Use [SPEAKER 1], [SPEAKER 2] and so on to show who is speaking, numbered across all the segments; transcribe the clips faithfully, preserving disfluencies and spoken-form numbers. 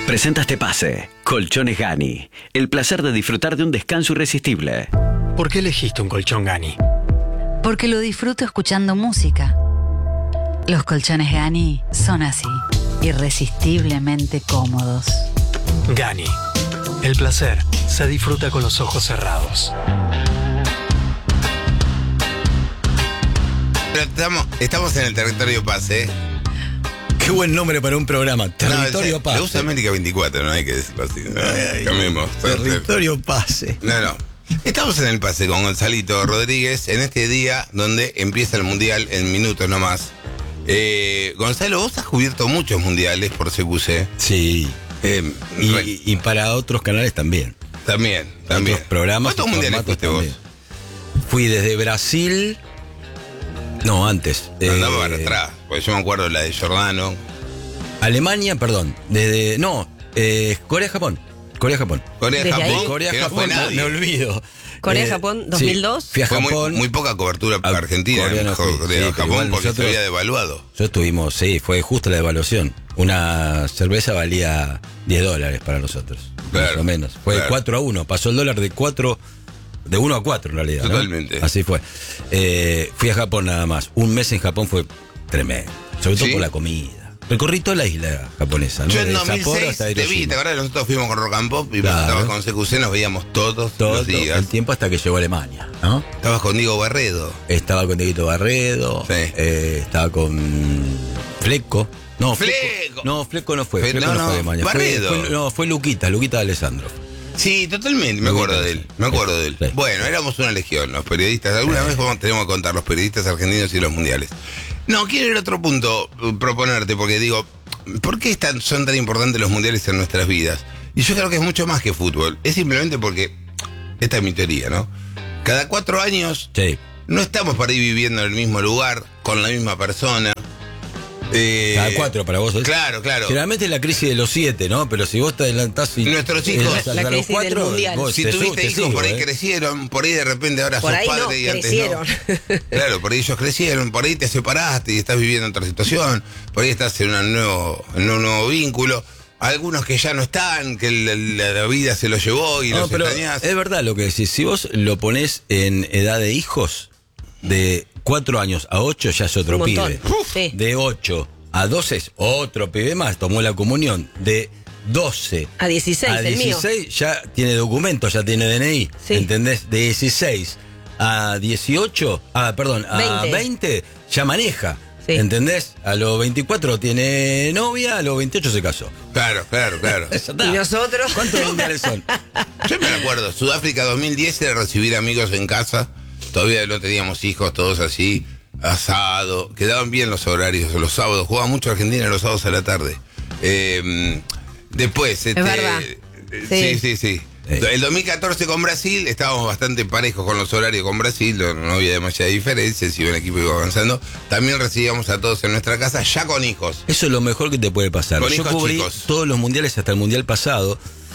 [SPEAKER 1] Presenta este pase. Colchones Gani. El placer de disfrutar de un descanso irresistible.
[SPEAKER 2] ¿Por qué elegiste un colchón Gani?
[SPEAKER 3] Porque lo disfruto escuchando música. Los colchones Gani son así, irresistiblemente cómodos.
[SPEAKER 2] Gani. El placer se disfruta con los ojos cerrados.
[SPEAKER 4] Estamos, estamos en el territorio pase.
[SPEAKER 5] Qué buen nombre para un programa. Territorio
[SPEAKER 4] no,
[SPEAKER 5] Pase.
[SPEAKER 4] Le gusta América veinticuatro, no hay que decirlo así. No,
[SPEAKER 5] ay,
[SPEAKER 4] cambiemos.
[SPEAKER 5] Territorio Pase.
[SPEAKER 4] No, no. Estamos en el pase con Gonzalito Rodríguez en este día donde empieza el mundial en minutos nomás. Eh, Gonzalo, vos has cubierto muchos mundiales por C Q C.
[SPEAKER 5] Sí.
[SPEAKER 4] Eh,
[SPEAKER 5] y, y para otros canales también.
[SPEAKER 4] También, también.
[SPEAKER 5] Otros programas.
[SPEAKER 4] ¿Cuántos mundiales fuiste vos?
[SPEAKER 5] Fui desde Brasil. No, antes.
[SPEAKER 4] No, andaba
[SPEAKER 5] eh,
[SPEAKER 4] para atrás, porque yo me acuerdo de la de Giordano.
[SPEAKER 5] Alemania, perdón. Desde. No, eh, Corea-Japón. Corea-Japón.
[SPEAKER 4] Corea-Japón.
[SPEAKER 5] Corea-Japón, no, me olvido.
[SPEAKER 6] Corea-Japón, dos mil dos.
[SPEAKER 5] Sí, fui a
[SPEAKER 4] Fue
[SPEAKER 5] Japón.
[SPEAKER 4] muy, muy poca cobertura para Argentina.
[SPEAKER 5] Corea no fui,
[SPEAKER 4] Corea-Japón
[SPEAKER 5] sí,
[SPEAKER 4] porque
[SPEAKER 5] nosotros,
[SPEAKER 4] se había devaluado.
[SPEAKER 5] Yo estuvimos, sí, fue justo la devaluación. Una cerveza valía diez dólares para nosotros.
[SPEAKER 4] Claro,
[SPEAKER 5] más o menos. Fue
[SPEAKER 4] claro.
[SPEAKER 5] de cuatro a uno. Pasó el dólar de cuatro. De uno a cuatro en realidad.
[SPEAKER 4] Totalmente.
[SPEAKER 5] ¿no? Así fue. Eh, fui a Japón nada más. Un mes en Japón fue tremendo. Sobre todo
[SPEAKER 4] ¿Sí?
[SPEAKER 5] por la comida. Recorrí toda la isla japonesa, ¿no?
[SPEAKER 4] Yo en
[SPEAKER 5] De
[SPEAKER 4] dos mil
[SPEAKER 5] Sapporo
[SPEAKER 4] seis
[SPEAKER 5] hasta
[SPEAKER 4] te vi,
[SPEAKER 5] Hiroshima.
[SPEAKER 4] ¿te acuerdas? Nosotros fuimos con Rock and Pop y
[SPEAKER 5] Claro.
[SPEAKER 4] estabas con C Q C, nos veíamos todos
[SPEAKER 5] Todo
[SPEAKER 4] los días.
[SPEAKER 5] el tiempo hasta que llegó a Alemania, ¿no?
[SPEAKER 4] Estabas con Diego Barredo.
[SPEAKER 5] Estaba con Dieguito Barredo.
[SPEAKER 4] Sí.
[SPEAKER 5] eh, estaba con Fleco. No,
[SPEAKER 4] Fleco.
[SPEAKER 5] No, Fleco no fue.
[SPEAKER 4] Fe-
[SPEAKER 5] Fleco
[SPEAKER 4] no,
[SPEAKER 5] no,
[SPEAKER 4] no,
[SPEAKER 5] fue de Alemania. Fue,
[SPEAKER 4] Barredo.
[SPEAKER 5] fue- no, fue Luquita, Luquita de Alessandro.
[SPEAKER 4] Sí, totalmente, me acuerdo de él. Me acuerdo de él.
[SPEAKER 5] Sí.
[SPEAKER 4] Bueno, éramos una legión, los periodistas. Alguna vez vamos, tenemos que contar los periodistas argentinos y los mundiales. No, quiero ir a otro punto, uh, proponerte, porque digo, ¿por qué están, son tan importantes los mundiales en nuestras vidas? Y yo creo que es mucho más que fútbol. Es simplemente porque, esta es mi teoría, ¿no? Cada cuatro años
[SPEAKER 5] Sí.
[SPEAKER 4] no estamos para ir viviendo en el mismo lugar, con la misma persona. Eh,
[SPEAKER 5] Cada cuatro para vos. ¿eh?
[SPEAKER 4] Claro, claro.
[SPEAKER 5] Generalmente es la crisis de los siete, ¿no? Pero si vos te adelantás y.
[SPEAKER 4] Nuestros hijos-
[SPEAKER 5] hasta
[SPEAKER 6] La
[SPEAKER 5] los
[SPEAKER 6] crisis del
[SPEAKER 5] cuatro,
[SPEAKER 6] mundial.
[SPEAKER 5] vos
[SPEAKER 4] Si
[SPEAKER 5] te
[SPEAKER 4] tuviste
[SPEAKER 5] su- te
[SPEAKER 4] hijos,
[SPEAKER 5] sigo,
[SPEAKER 4] por ahí
[SPEAKER 5] ¿eh?
[SPEAKER 4] crecieron, por ahí de repente ahora
[SPEAKER 6] Por
[SPEAKER 4] sos
[SPEAKER 6] ahí
[SPEAKER 4] padre
[SPEAKER 6] no,
[SPEAKER 4] y antes
[SPEAKER 6] crecieron.
[SPEAKER 4] no. Claro, por ahí ellos crecieron, por ahí te separaste y estás viviendo otra situación, por ahí estás en, una nuevo, en un nuevo vínculo. Algunos que ya no están, que la, la- la vida se los llevó y
[SPEAKER 5] No,
[SPEAKER 4] los
[SPEAKER 5] pero
[SPEAKER 4] extrañás.
[SPEAKER 5] es verdad lo que decís. Si vos lo ponés en edad de hijos, de cuatro años a ocho ya es otro
[SPEAKER 6] Un montón.
[SPEAKER 5] pibe.
[SPEAKER 6] Uf. Sí.
[SPEAKER 5] De ocho a doce es otro pibe más, tomó la comunión. De doce
[SPEAKER 6] A dieciséis,
[SPEAKER 5] a
[SPEAKER 6] el mío.
[SPEAKER 5] dieciséis ya tiene documento, ya tiene D N I.
[SPEAKER 6] Sí.
[SPEAKER 5] ¿Entendés? De dieciséis a dieciocho, ah, perdón, a
[SPEAKER 6] veinte.
[SPEAKER 5] veinte ya maneja.
[SPEAKER 6] Sí.
[SPEAKER 5] ¿Entendés? A los veinticuatro tiene novia, a los veintiocho se casó.
[SPEAKER 4] Claro, claro, claro.
[SPEAKER 5] Ya está.
[SPEAKER 6] Y nosotros.
[SPEAKER 5] ¿Cuántos mundiales son?
[SPEAKER 4] Yo me acuerdo, Sudáfrica dos mil diez era recibir amigos en casa, todavía no teníamos hijos, todos así, asado, quedaban bien los horarios, los sábados, jugaba mucho Argentina los sábados a la tarde. Eh, después, este,
[SPEAKER 6] verdad.
[SPEAKER 4] Sí,
[SPEAKER 6] Sí.
[SPEAKER 4] sí, sí.
[SPEAKER 5] Sí.
[SPEAKER 4] El dos mil catorce con Brasil estábamos bastante parejos con los horarios con Brasil, no, no había demasiada diferencia, si el equipo iba avanzando. También recibíamos a todos en nuestra casa, ya con hijos.
[SPEAKER 5] Eso es lo mejor que te puede pasar.
[SPEAKER 4] Con
[SPEAKER 5] Yo
[SPEAKER 4] hijos
[SPEAKER 5] cubrí
[SPEAKER 4] chicos.
[SPEAKER 5] todos los mundiales hasta el mundial pasado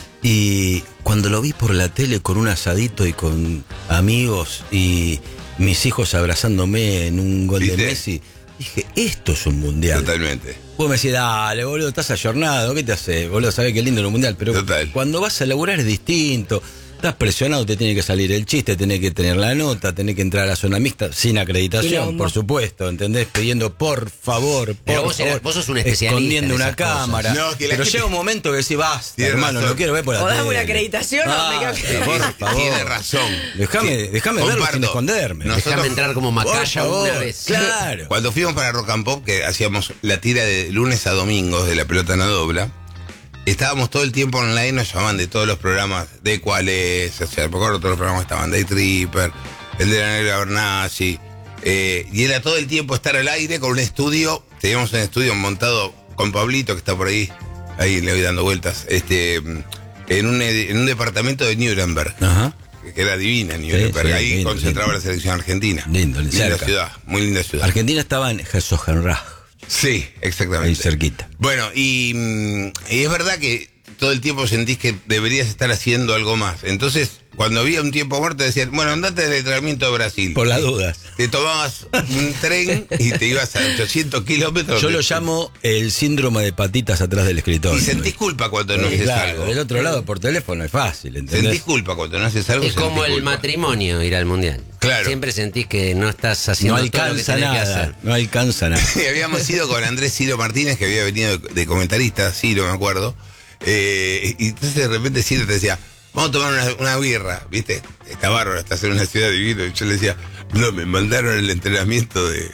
[SPEAKER 5] y cuando lo vi por la tele con un asadito y con amigos y mis hijos abrazándome en un gol
[SPEAKER 4] ¿Viste?
[SPEAKER 5] de Messi, dije, esto es un mundial.
[SPEAKER 4] Totalmente.
[SPEAKER 5] Vos me decís, dale, boludo, estás ayornado, ¿qué te haces? Boludo, sabés qué lindo en un mundial, pero
[SPEAKER 4] Total.
[SPEAKER 5] cuando vas a laburar es distinto. Estás presionado, te tiene que salir el chiste, tenés que tener la nota, tenés que entrar a la zona mixta, sin acreditación,
[SPEAKER 6] Quilombo.
[SPEAKER 5] por supuesto, ¿entendés? Pidiendo por favor, por
[SPEAKER 7] Pero vos
[SPEAKER 5] favor,
[SPEAKER 7] eras- vos sos un especialista
[SPEAKER 5] escondiendo
[SPEAKER 7] en
[SPEAKER 5] una
[SPEAKER 7] esas cosas.
[SPEAKER 5] cámara.
[SPEAKER 4] No, que la
[SPEAKER 5] pero
[SPEAKER 4] gente-
[SPEAKER 5] llega un momento que decís, basta,
[SPEAKER 4] Tiene
[SPEAKER 5] hermano,
[SPEAKER 4] razón.
[SPEAKER 5] no quiero ver por la
[SPEAKER 6] O dame
[SPEAKER 5] tele.
[SPEAKER 6] una acreditación o me
[SPEAKER 5] Ah,
[SPEAKER 6] quedo-
[SPEAKER 5] por favor.
[SPEAKER 4] Tiene razón.
[SPEAKER 5] Déjame,
[SPEAKER 4] Sí,
[SPEAKER 5] déjame verlo
[SPEAKER 4] comparto.
[SPEAKER 5] sin esconderme.
[SPEAKER 4] Nosotros-
[SPEAKER 7] Déjame entrar como
[SPEAKER 5] Por
[SPEAKER 7] Macaya
[SPEAKER 5] favor,
[SPEAKER 7] una vez.
[SPEAKER 5] Claro.
[SPEAKER 4] Cuando fuimos para Rock and Pop, que hacíamos la tira de lunes a domingos de La Pelota No Dobla, estábamos todo el tiempo online, nos llamaban de todos los programas, de cuáles, o sea, me acuerdo todos los programas estaban, Day Tripper, el de la Negra Bernasi, eh, y era todo el tiempo estar al aire con un estudio, teníamos un estudio montado con Pablito, que está por ahí, ahí le voy dando vueltas, este, en un, ed- en un departamento de Nuremberg.
[SPEAKER 5] Ajá.
[SPEAKER 4] Que era divina Nuremberg,
[SPEAKER 5] sí,
[SPEAKER 4] ahí
[SPEAKER 5] lindo,
[SPEAKER 4] concentraba
[SPEAKER 5] lindo.
[SPEAKER 4] la selección argentina.
[SPEAKER 5] Lindo,
[SPEAKER 4] linda
[SPEAKER 5] cerca.
[SPEAKER 4] ciudad, muy linda ciudad.
[SPEAKER 5] Argentina estaba en Herzogenrath,
[SPEAKER 4] Sí, exactamente.
[SPEAKER 5] ahí cerquita.
[SPEAKER 4] Bueno, y, mm, y es verdad que todo el tiempo sentís que deberías estar haciendo algo más. Entonces, cuando había un tiempo muerto decían, bueno, andate del entrenamiento de Brasil.
[SPEAKER 5] Por las dudas.
[SPEAKER 4] Te tomabas un tren y te ibas a ochocientos kilómetros.
[SPEAKER 5] Yo lo llamo el síndrome de patitas atrás del escritorio.
[SPEAKER 4] Y sentís culpa cuando no
[SPEAKER 5] Sí,
[SPEAKER 4] haces
[SPEAKER 5] claro,
[SPEAKER 4] algo.
[SPEAKER 5] del otro lado por teléfono es fácil, ¿entendés?
[SPEAKER 4] Sentís culpa cuando no haces algo.
[SPEAKER 7] Es como
[SPEAKER 4] sentís
[SPEAKER 7] el
[SPEAKER 4] culpa.
[SPEAKER 7] matrimonio, ir al mundial.
[SPEAKER 4] Claro.
[SPEAKER 7] Siempre sentís que no estás
[SPEAKER 5] No
[SPEAKER 7] haciendo todo lo que
[SPEAKER 5] alcanza
[SPEAKER 7] tenés que
[SPEAKER 5] nada,
[SPEAKER 7] hacer.
[SPEAKER 5] no alcanza nada.
[SPEAKER 4] Y habíamos ido con Andrés Ciro Martínez, que había venido de, de comentarista, Ciro, me acuerdo. Eh, y entonces de repente Ciro te decía, vamos a tomar una, una birra, ¿viste? Está bárbaro, estás en una ciudad divina. Y yo le decía, no, me mandaron el entrenamiento de...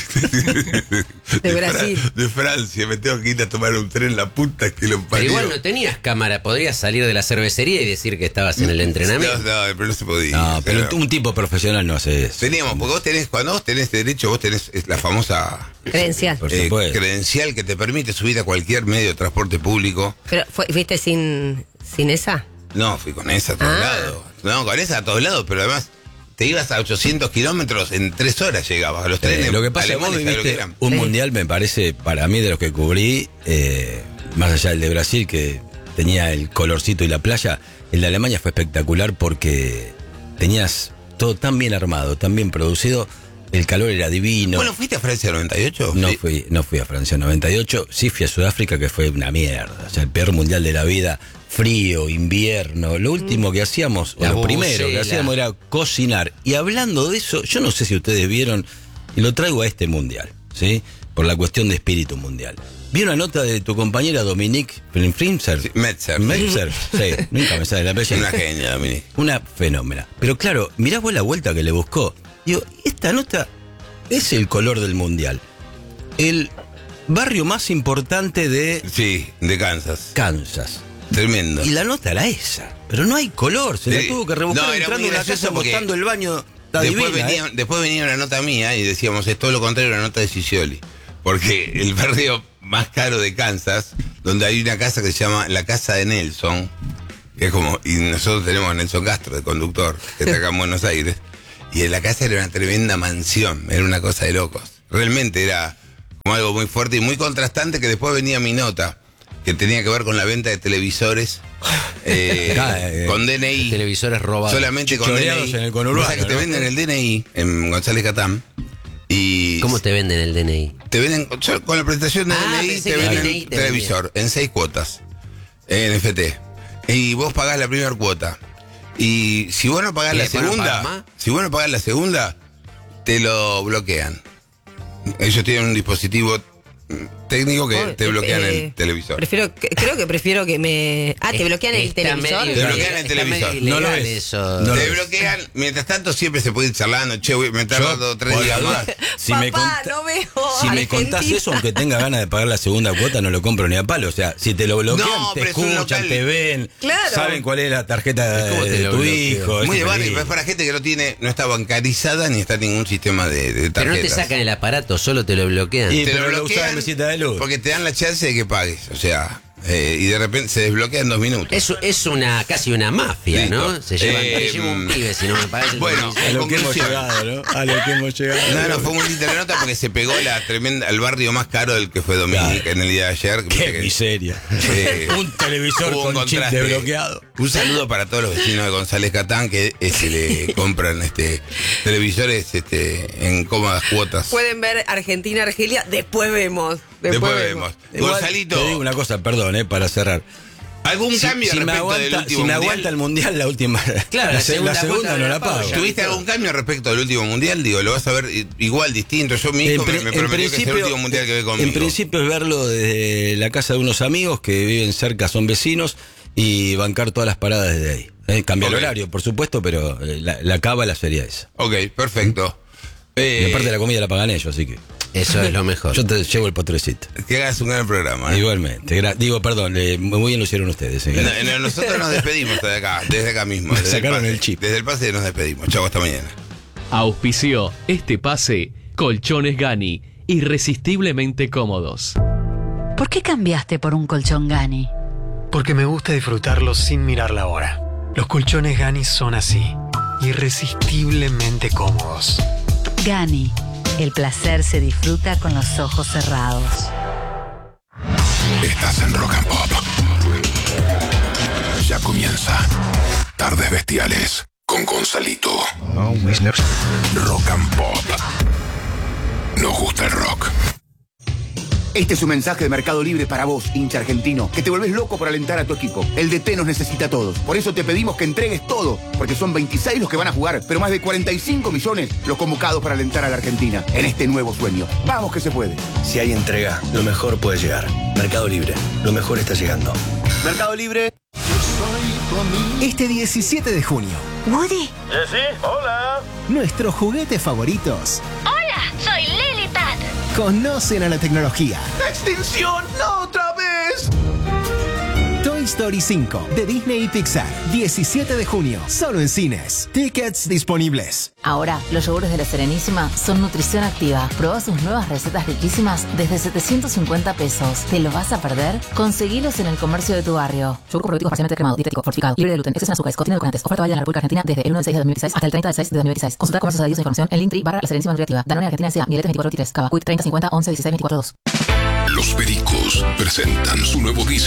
[SPEAKER 6] De Brasil.
[SPEAKER 4] Fra- de Francia, me tengo que ir a tomar un tren, la puta que lo
[SPEAKER 7] Pero
[SPEAKER 4] parió.
[SPEAKER 7] igual no tenías cámara, podrías salir de la cervecería y decir que estabas en el entrenamiento.
[SPEAKER 4] No, no, pero no se podía.
[SPEAKER 5] No, pero
[SPEAKER 4] Pero
[SPEAKER 5] un tipo profesional no hace eso.
[SPEAKER 4] teníamos, porque vos tenés, cuando vos tenés derecho, vos tenés es la famosa
[SPEAKER 6] Credencial.
[SPEAKER 5] Por
[SPEAKER 4] eh,
[SPEAKER 5] supuesto.
[SPEAKER 4] credencial que te permite subir a cualquier medio de transporte público.
[SPEAKER 6] Pero fue- ¿fuiste sin, sin esa?
[SPEAKER 4] No, fui con esa a todos
[SPEAKER 6] Ah.
[SPEAKER 4] lados. No, con esa a todos lados, pero además te ibas a ochocientos kilómetros, en tres horas llegabas a los trenes.
[SPEAKER 5] Eh, lo que pasa es que vos
[SPEAKER 4] alemanes, ¿sabes lo que
[SPEAKER 5] viviste
[SPEAKER 4] eran?
[SPEAKER 5] un
[SPEAKER 6] Sí.
[SPEAKER 5] mundial, me parece, para mí de los que cubrí, eh, más allá del de Brasil, que tenía el colorcito y la playa, el de Alemania fue espectacular porque tenías todo tan bien armado, tan bien producido, el calor era divino.
[SPEAKER 4] Bueno, ¿fuiste a Francia noventa y ocho?
[SPEAKER 5] No
[SPEAKER 4] Sí.
[SPEAKER 5] fui, no fui a Francia noventa y ocho, sí fui a Sudáfrica, que fue una mierda. O sea, el peor mundial de la vida, frío, invierno. Lo último que hacíamos, o
[SPEAKER 7] La
[SPEAKER 5] lo primero que
[SPEAKER 7] bubucela.
[SPEAKER 5] hacíamos era cocinar. Y hablando de eso, yo no sé si ustedes vieron, y lo traigo a este mundial, ¿sí? Por la cuestión de espíritu mundial. Vi una nota de tu compañera Dominique Frimser.
[SPEAKER 4] Sí, Metzer.
[SPEAKER 5] Metzer, sí, nunca me sale la apellido.
[SPEAKER 4] Una genia, Dominique.
[SPEAKER 5] Una fenómena. Pero claro, mirá vos la vuelta que le buscó. Digo, esta nota es el color del mundial. El barrio más importante de
[SPEAKER 4] Sí, de Kansas.
[SPEAKER 5] Kansas.
[SPEAKER 4] Tremendo.
[SPEAKER 5] Y la nota era esa. Pero no hay color. Se la
[SPEAKER 4] Sí.
[SPEAKER 5] tuvo que rebuscar
[SPEAKER 4] No, era
[SPEAKER 5] entrando
[SPEAKER 4] muy
[SPEAKER 5] en una
[SPEAKER 4] gracioso
[SPEAKER 5] casa,
[SPEAKER 4] porque
[SPEAKER 5] botando el baño. Está
[SPEAKER 4] Después
[SPEAKER 5] divina,
[SPEAKER 4] venía,
[SPEAKER 5] ¿eh?
[SPEAKER 4] después venía una nota mía y decíamos, es todo lo contrario a la nota de Sicioli. Porque el barrio más caro de Kansas, donde hay una casa que se llama la Casa de Nelson, que es como, y nosotros tenemos a Nelson Castro, de conductor, que está acá en Buenos Aires, y en la casa era una tremenda mansión, era una cosa de locos. Realmente era como algo muy fuerte y muy contrastante, que después venía mi nota, que tenía que ver con la venta de televisores, eh,
[SPEAKER 5] Ah, eh,
[SPEAKER 4] con D N I.
[SPEAKER 7] Televisores robados.
[SPEAKER 4] Solamente con D N
[SPEAKER 5] Choreados
[SPEAKER 4] I.
[SPEAKER 5] en el conurbano,
[SPEAKER 4] O sea que te
[SPEAKER 5] ¿no?
[SPEAKER 4] venden el D N I en González Catán. Y
[SPEAKER 7] ¿Cómo te venden el D N I?
[SPEAKER 4] te venden, yo, con la presentación de
[SPEAKER 7] Ah,
[SPEAKER 4] D N I,
[SPEAKER 7] pensé
[SPEAKER 4] te
[SPEAKER 7] que el
[SPEAKER 4] venden
[SPEAKER 7] D N I te
[SPEAKER 4] televisor en seis cuotas, en N F T. Y vos pagás la primera cuota. Y si vos no pagás
[SPEAKER 7] ¿Y
[SPEAKER 4] la
[SPEAKER 7] después no
[SPEAKER 4] segunda,
[SPEAKER 7] pagás más?
[SPEAKER 4] si vos no pagás la segunda, te lo bloquean. Ellos tienen un dispositivo mm, técnico que
[SPEAKER 6] Oh,
[SPEAKER 4] te bloquean
[SPEAKER 6] eh,
[SPEAKER 4] el televisor.
[SPEAKER 6] Prefiero, que- creo que prefiero que me... Ah, ¿te bloquean el
[SPEAKER 7] Está
[SPEAKER 6] televisor?
[SPEAKER 7] medio
[SPEAKER 4] Te bloquean
[SPEAKER 7] ilegal,
[SPEAKER 4] el
[SPEAKER 7] está
[SPEAKER 4] televisor.
[SPEAKER 7] medio
[SPEAKER 5] No lo
[SPEAKER 7] ilegal
[SPEAKER 5] es.
[SPEAKER 7] eso.
[SPEAKER 5] No lo
[SPEAKER 4] te
[SPEAKER 5] es.
[SPEAKER 4] bloquean, mientras tanto siempre se puede ir charlando, che, voy- me he tardado tres
[SPEAKER 5] por
[SPEAKER 4] días
[SPEAKER 5] la
[SPEAKER 4] más.
[SPEAKER 5] duda, si
[SPEAKER 6] Papá,
[SPEAKER 5] me conta-
[SPEAKER 6] no veo
[SPEAKER 5] si me
[SPEAKER 6] Argentina.
[SPEAKER 5] contás eso, aunque tenga ganas de pagar la segunda cuota, no lo compro ni a palo. O sea, si te lo bloquean,
[SPEAKER 4] No,
[SPEAKER 5] te
[SPEAKER 4] pero es un
[SPEAKER 5] escuchan,
[SPEAKER 4] local-
[SPEAKER 5] te ven,
[SPEAKER 6] Claro.
[SPEAKER 5] saben cuál es la tarjeta
[SPEAKER 7] ¿Cómo te
[SPEAKER 5] de
[SPEAKER 7] lo
[SPEAKER 5] tu
[SPEAKER 7] bloqueo?
[SPEAKER 5] hijo.
[SPEAKER 4] Muy
[SPEAKER 5] es
[SPEAKER 4] de barrio,
[SPEAKER 5] increíble.
[SPEAKER 4] pero es para gente que no tiene, no está bancarizada ni está en ningún sistema de, de
[SPEAKER 7] Pero
[SPEAKER 4] tarjetas.
[SPEAKER 7] no te sacan el aparato, solo te lo bloquean.
[SPEAKER 5] Y-
[SPEAKER 4] Te
[SPEAKER 5] pero
[SPEAKER 4] lo
[SPEAKER 5] lo usan en
[SPEAKER 4] bloquean
[SPEAKER 5] mesita de luz.
[SPEAKER 4] porque te dan la chance de que pagues, o sea, eh, y de repente se desbloquea en dos minutos.
[SPEAKER 7] Es, es una casi una mafia,
[SPEAKER 4] Listo.
[SPEAKER 7] ¿no? Se llevan,
[SPEAKER 4] Eh,
[SPEAKER 7] te lleva un
[SPEAKER 4] mm,
[SPEAKER 7] pibe si no me pagas el
[SPEAKER 4] bueno,
[SPEAKER 7] televisor.
[SPEAKER 5] A lo que hemos
[SPEAKER 4] conclusión.
[SPEAKER 5] llegado, ¿no? A lo que hemos llegado.
[SPEAKER 4] No, no, fue muy linda la nota porque se pegó la tremenda, al barrio más caro del que fue Dominique
[SPEAKER 5] Claro.
[SPEAKER 4] en el día de ayer.
[SPEAKER 5] Qué
[SPEAKER 4] Viste que-
[SPEAKER 5] miseria.
[SPEAKER 4] Eh,
[SPEAKER 5] Un televisor
[SPEAKER 4] hubo un
[SPEAKER 5] con chip
[SPEAKER 4] contraste.
[SPEAKER 5] desbloqueado.
[SPEAKER 4] Un saludo para todos los vecinos de González Catán que eh, se le compran este televisores este en cómodas cuotas.
[SPEAKER 6] Pueden ver Argentina, Argelia, después vemos. Después,
[SPEAKER 4] Después
[SPEAKER 6] vemos.
[SPEAKER 4] vemos.
[SPEAKER 5] Igual,
[SPEAKER 4] Gonzalito,
[SPEAKER 5] te digo una cosa, perdón, eh, para cerrar.
[SPEAKER 4] ¿algún
[SPEAKER 5] Si,
[SPEAKER 4] cambio
[SPEAKER 5] si me
[SPEAKER 4] respecto del
[SPEAKER 5] aguanta,
[SPEAKER 4] último
[SPEAKER 5] si me
[SPEAKER 4] mundial?
[SPEAKER 5] aguanta el mundial, la última.
[SPEAKER 7] Claro,
[SPEAKER 5] la,
[SPEAKER 7] la
[SPEAKER 5] se-
[SPEAKER 7] segunda
[SPEAKER 5] la segunda
[SPEAKER 7] cuota
[SPEAKER 5] no
[SPEAKER 7] de
[SPEAKER 5] la
[SPEAKER 7] la pago.
[SPEAKER 5] pago.
[SPEAKER 4] ¿Tuviste algún cambio respecto del último mundial? Digo, lo vas a ver i- igual, distinto. Yo, mi hijo
[SPEAKER 5] En,
[SPEAKER 4] me,
[SPEAKER 5] pri-
[SPEAKER 4] me
[SPEAKER 5] en
[SPEAKER 4] prometió que es el último mundial que ve conmigo.
[SPEAKER 5] en principio es verlo desde la casa de unos amigos que viven cerca, son vecinos, y bancar todas las paradas desde ahí. Eh, cambia
[SPEAKER 4] Ok.
[SPEAKER 5] el horario, por supuesto, pero eh, la, la cábala sería esa.
[SPEAKER 4] Ok, perfecto. Eh,
[SPEAKER 5] Y aparte la comida la pagan ellos, así que
[SPEAKER 7] Eso es lo mejor.
[SPEAKER 5] yo te llevo el potrecito.
[SPEAKER 4] que hagas un gran programa. ¿eh?
[SPEAKER 5] Igualmente. Gra- digo, perdón, eh, muy bien lo hicieron ustedes. eh.
[SPEAKER 4] No, no, nosotros nos despedimos desde acá, desde acá mismo.
[SPEAKER 5] Me
[SPEAKER 4] desde
[SPEAKER 5] sacaron
[SPEAKER 4] pase.
[SPEAKER 5] el chip.
[SPEAKER 4] Desde el pase nos despedimos. Chau, hasta mañana.
[SPEAKER 8] Auspició este pase Colchones Gani, irresistiblemente cómodos.
[SPEAKER 3] ¿Por qué cambiaste por un colchón Gani?
[SPEAKER 2] Porque me gusta disfrutarlo sin mirar la hora. Los colchones Gani son así, irresistiblemente cómodos.
[SPEAKER 3] Gani, el placer se disfruta con los ojos cerrados.
[SPEAKER 9] Estás en Rock and Pop. Ya comienza. Tardes Bestiales con Gonzalito. Rock and Pop. Nos gusta el rock.
[SPEAKER 10] Este es un mensaje de Mercado Libre para vos, hincha argentino, que te volvés loco por alentar a tu equipo. El D T nos necesita a todos. Por eso te pedimos que entregues todo, porque son veintiséis los que van a jugar, pero más de cuarenta y cinco millones los convocados para alentar a la Argentina en este nuevo sueño. ¡Vamos que se puede!
[SPEAKER 11] Si hay entrega, lo mejor puede llegar. Mercado Libre, lo mejor está llegando.
[SPEAKER 10] Mercado Libre.
[SPEAKER 12] Este diecisiete de junio.
[SPEAKER 13] Woody.
[SPEAKER 12] Jessy, hola. Nuestros juguetes favoritos.
[SPEAKER 13] Hola, soy Lily Pad.
[SPEAKER 12] Conocen a la tecnología.
[SPEAKER 10] ¡Extinción! ¡No otra vez!
[SPEAKER 12] Toy Story cinco de Disney y Pixar. diecisiete de junio. Solo en cines. Tickets disponibles.
[SPEAKER 14] Ahora, los yogures de La Serenísima son nutrición activa. Probá sus nuevas recetas riquísimas desde setecientos cincuenta pesos. ¿Te lo vas a perder? Conseguilos en el comercio de tu barrio. Yogur con probioticos parcialmente cremado, dietético, fortificado, libre de gluten, exceso en azúcares, contiene edulcorantes. Oferta válida en la República Argentina desde el uno del seis de dos mil dieciséis hasta el treinta del seis de dos mil dieciséis. Consulta comercios adheridos e información en Linktree barra La Serenísima Nutritiva. Danone Argentina S A, Mieletes veinticuatro veintitrés, Cava, Quick treinta cincuenta once dieciséis veinticuatro dos.
[SPEAKER 9] Los Pericos presentan su nuevo disco.